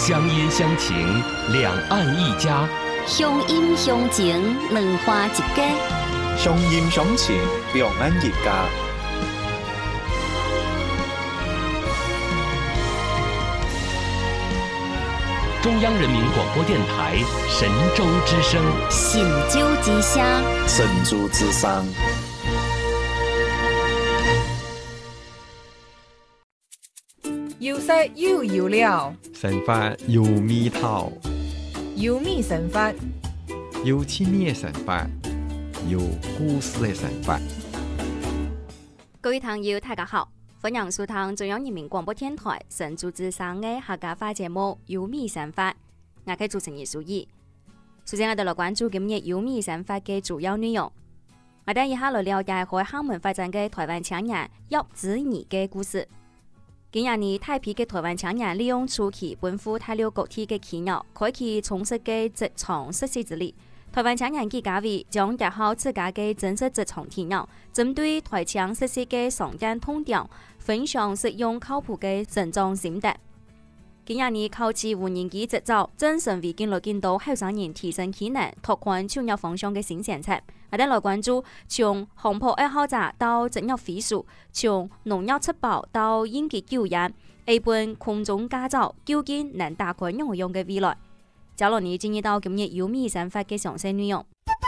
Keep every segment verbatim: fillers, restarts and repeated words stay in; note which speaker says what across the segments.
Speaker 1: 乡音乡情，两岸一家。
Speaker 2: 乡音乡情，两花一家。
Speaker 3: 乡音乡情，两岸一家。
Speaker 1: 中央人民广播电台神州之声，
Speaker 2: 神州之声，
Speaker 3: 神州之声。
Speaker 4: 有色又有料，
Speaker 5: 神法有味道，
Speaker 4: 有味神法，
Speaker 5: 有趣味的神法，有故事的神法。
Speaker 6: 各位朋友，大家好，歡迎收聽中央人民廣播電台神州之聲嘅客家話節目《有味神法》，我係主持人蘇怡。首先，我哋來關注今日《有味神法》嘅主要內容。我哋以下來了解喺廈門發展嘅台灣青年葉子怡嘅故事。今日呢，大批嘅台灣青年利用初期奔赴大陸各地嘅企業，開啟充實嘅職場實習之旅。台灣青年嘅家位將日後自家嘅真實職場體驗，針對台青實習嘅常見痛點，分享實用靠譜嘅成長心得。今日呢，考取無人機執照，正成為近來見到後生人提升技能、拓寬創業方向嘅新政策。我哋來關注從航拍愛好者到職業飛鼠，從農業出寶到應急救援，一本空中駕照究竟能打開怎樣嘅未來？接落嚟進入到今日有味神法嘅詳細內容。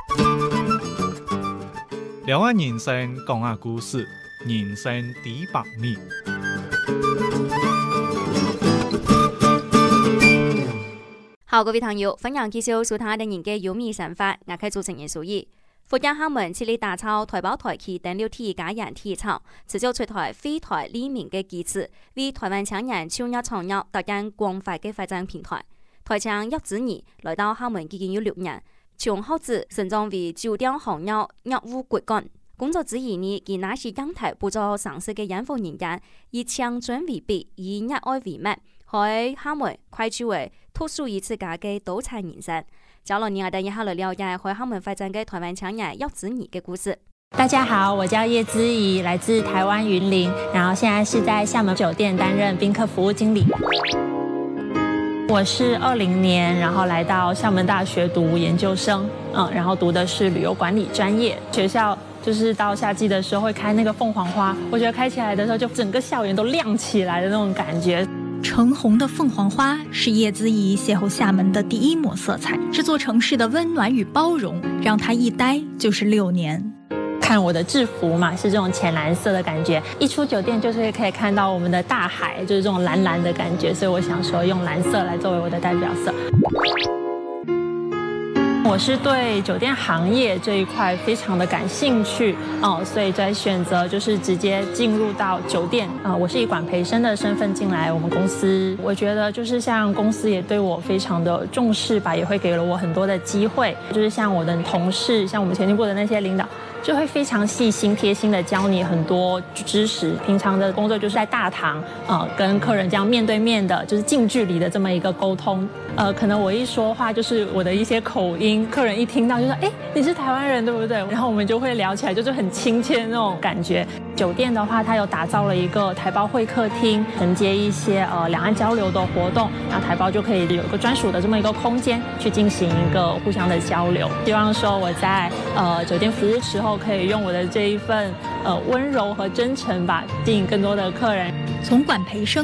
Speaker 7: 兩岸人生講下故事，人生第百米。
Speaker 6: 好，各位朋友，歡迎繼續收聽我哋嘅有味神法，我係主持人蘇怡。福建廈門致力打造台胞台企等六體家人體操，持續出台非台黎明嘅機制，為台灣青年創業創業搭建廣泛嘅發展平台。台青葉子怡來到廈門已經有六年，從學子成長為酒店行業業務骨幹。工作之餘呢，佢那是陽台不做上市嘅養蜂人間，以青春為筆，以熱愛為脈，喺廈門開創為突出於自家嘅多彩人生。接落嚟我哋一下來了解喺廈門發展嘅台灣青年葉子怡嘅故事。
Speaker 8: 大家好，我叫葉子怡，來自台灣雲林，然後現在是在廈門酒店擔任賓客服務經理。我是二零年，然後來到廈門大學讀研究生，嗯，然後讀的是旅遊管理專業。學校就是到夏季的時候會開那個鳳凰花，我覺得開起來的時候就整個校園都亮起來的那種感覺。
Speaker 9: 橙紅的鳳凰花是葉子怡邂逅廈門的第一抹色彩，這座城市的溫暖與包容，讓她一待就是六年。
Speaker 8: 看我的制服嘛，是這種淺藍色的感覺，一出酒店就是可以看到我們的大海，就是這種藍藍的感覺，所以我想說用藍色來作為我的代表色。我是對酒店行業這一塊非常的感興趣，哦，所以在選擇就是直接進入到酒店，啊，我是以管培生的身份進來我們公司。我覺得就是像公司也對我非常的重視吧，也會給了我很多的機會，就是像我的同事，像我們前進部的那些領導，就會非常細心貼心的教你很多知識。平常的工作就是在大堂，呃，跟客人這樣面對面的，就是近距離的這麼一個溝通。呃，可能我一說話就是我的一些口音，客人一聽到就說，哎，你是台灣人對不對？然後我們就會聊起來，就是很親切的那種感覺。酒店的話，它有打造了一個台胞會客廳，承接一些呃兩岸交流的活動，那台胞就可以有一個專屬的這麼一個空間去進行一個互相的交流。希望說我在呃酒店服務時候，可以用我的這一份呃溫柔和真誠吧，吸引更多的客人。
Speaker 9: 從管培生